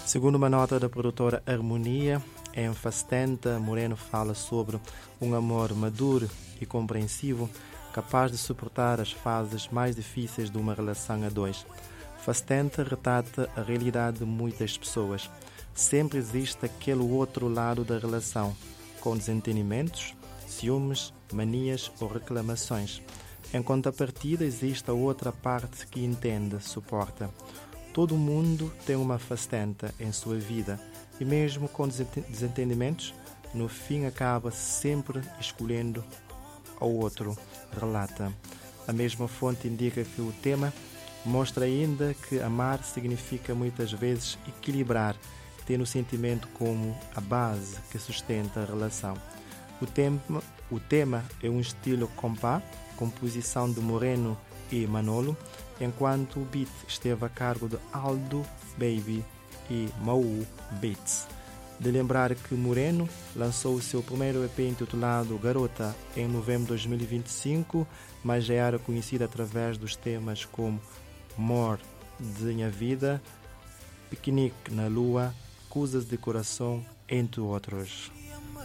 Segundo uma nota da produtora Harmonia, em Fastenta, Moreno fala sobre um amor maduro e compreensivo, capaz de suportar as fases mais difíceis de uma relação a dois. Fastenta retrata a realidade de muitas pessoas. Sempre existe aquele outro lado da relação, com desentendimentos, ciúmes, manias ou reclamações. Em contrapartida, existe a outra parte que entende, suporta. Todo mundo tem uma Fastenta em sua vida e mesmo com desentendimentos, no fim acaba sempre escolhendo ao outro, relata. A mesma fonte indica que o tema mostra ainda que amar significa muitas vezes equilibrar, tendo o sentimento como a base que sustenta a relação. O tema é um estilo compá, composição de Moreno e Manolo, enquanto o beat esteve a cargo de Aldo Baby e Mau Beats. De lembrar que Moreno lançou o seu primeiro EP intitulado Garota em novembro de 2025, mas já era conhecida através dos temas como More de Minha Vida, Piquenique na Lua, Coisas de Coração, entre outros.